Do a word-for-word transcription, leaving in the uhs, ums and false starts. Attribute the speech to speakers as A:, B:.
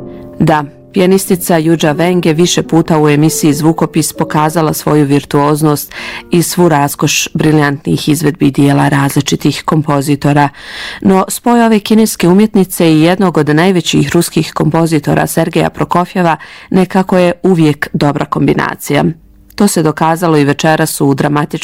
A: Da, pijanistica Juđa Weng je više puta u emisiji Zvukopis pokazala svoju virtuoznost i svu raskoš briljantnih izvedbi dijela različitih kompozitora. No spoj ove kineske umjetnice i jednog od najvećih ruskih kompozitora Sergeja Prokofjeva nekako je uvijek dobra kombinacija. To se dokazalo i večeras u dramatičnom